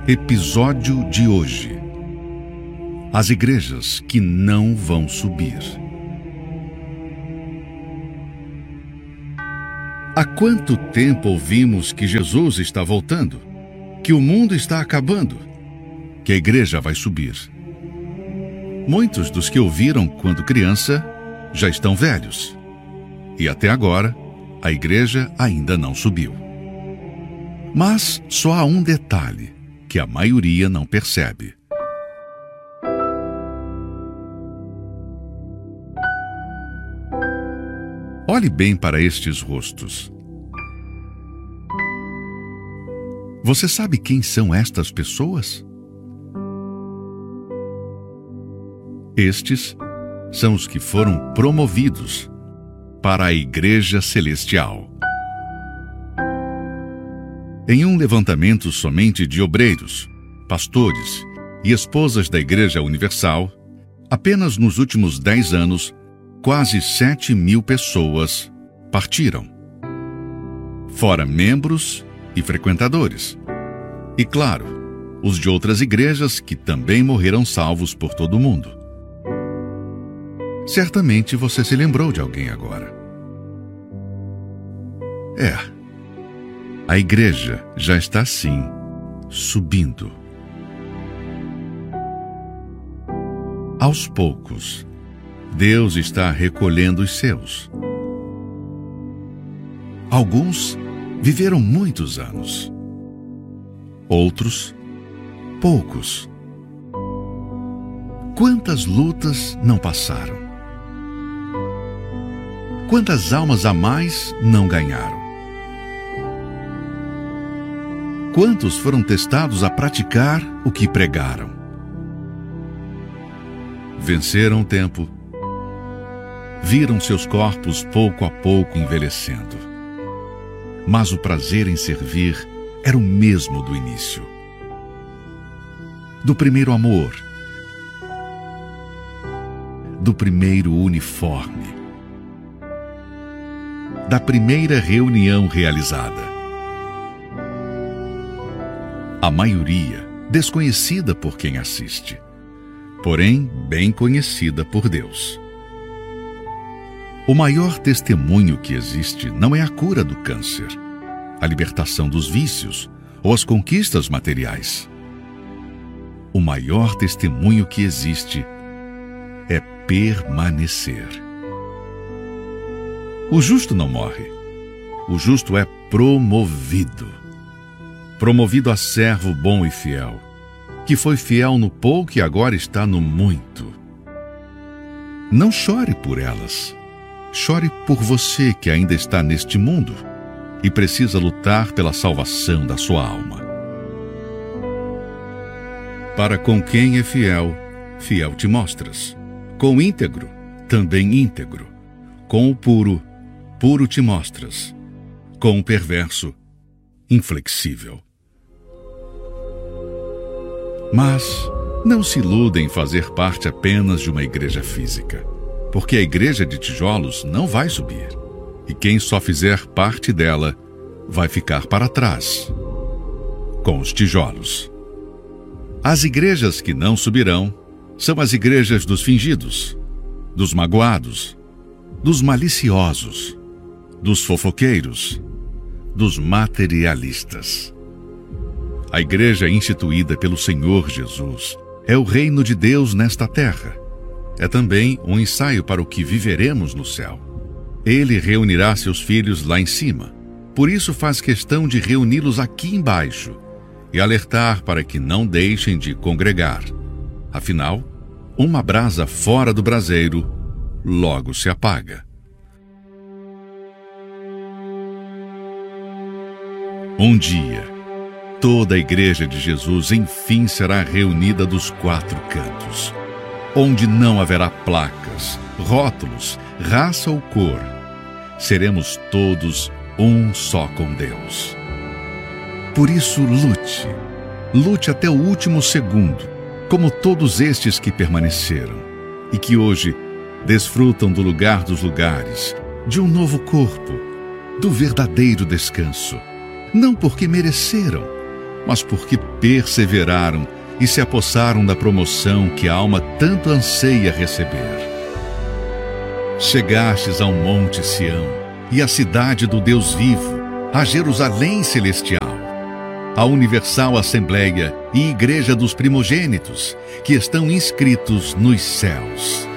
Episódio de hoje: as igrejas que não vão subir. Há quanto tempo ouvimos que Jesus está voltando, que o mundo está acabando, que a igreja vai subir? Muitos dos que ouviram quando criança já estão velhos. E até agora, a igreja ainda não subiu. Mas só há um detalhe que a maioria não percebe. Olhe bem para estes rostos. Você sabe quem são estas pessoas? Estes são os que foram promovidos para a Igreja Celestial. Em um levantamento somente de obreiros, pastores e esposas da Igreja Universal, apenas nos últimos 10 anos, quase 7.000 pessoas partiram. Fora membros e frequentadores. E claro, os de outras igrejas que também morreram salvos por todo o mundo. Certamente você se lembrou de alguém agora. A igreja já está sim subindo. Aos poucos, Deus está recolhendo os seus. Alguns viveram muitos anos. Outros, poucos. Quantas lutas não passaram? Quantas almas a mais não ganharam? Quantos foram testados a praticar o que pregaram? Venceram o tempo. Viram seus corpos pouco a pouco envelhecendo. Mas o prazer em servir era o mesmo do início. Do primeiro amor. Do primeiro uniforme. Da primeira reunião realizada. A maioria desconhecida por quem assiste, porém bem conhecida por Deus. O maior testemunho que existe não é a cura do câncer, a libertação dos vícios ou as conquistas materiais. O maior testemunho que existe é permanecer. O justo não morre. O justo é promovido. Promovido a servo bom e fiel, que foi fiel no pouco e agora está no muito. Não chore por elas. Chore por você que ainda está neste mundo e precisa lutar pela salvação da sua alma. Para com quem é fiel, fiel te mostras. Com o íntegro, também íntegro. Com o puro, puro te mostras. Com o perverso, inflexível. Mas não se iluda em fazer parte apenas de uma igreja física, porque a igreja de tijolos não vai subir, e quem só fizer parte dela vai ficar para trás, com os tijolos. As igrejas que não subirão são as igrejas dos fingidos, dos magoados, dos maliciosos, dos fofoqueiros, dos materialistas. A igreja instituída pelo Senhor Jesus é o reino de Deus nesta terra. É também um ensaio para o que viveremos no céu. Ele reunirá seus filhos lá em cima. Por isso faz questão de reuni-los aqui embaixo e alertar para que não deixem de congregar. Afinal, uma brasa fora do braseiro logo se apaga. Um dia, toda a igreja de Jesus enfim será reunida dos 4 cantos, onde não haverá placas, rótulos, raça ou cor. Seremos todos um só com Deus. Por isso lute até o último segundo, como todos estes que permaneceram e que hoje desfrutam do lugar dos lugares, de um novo corpo, do verdadeiro descanso, não porque mereceram, mas porque perseveraram e se apossaram da promoção que a alma tanto anseia receber. Chegastes ao monte Sião e à cidade do Deus vivo, a Jerusalém celestial, a universal assembleia e igreja dos primogênitos, que estão inscritos nos céus.